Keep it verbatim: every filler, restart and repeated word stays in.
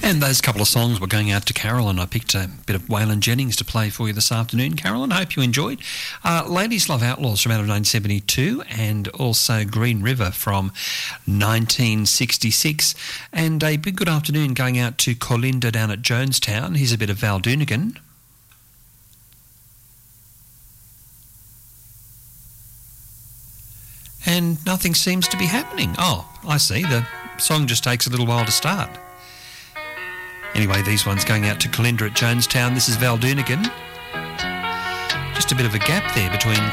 And those couple of songs were going out to Carolyn. I picked a bit of Waylon Jennings to play for you this afternoon, Carolyn. I hope you enjoyed. Uh, Ladies Love Outlaws from out of nineteen seventy-two, and also Green River from nineteen sixty-six. And a big good afternoon going out to Colinda down at Jonestown. Here's a bit of Val Doonigan. And nothing seems to be happening. Oh, I see. The song just takes a little while to start. Anyway, these ones going out to Colinda at Jonestown. This is Val Doonigan. Just a bit of a gap there between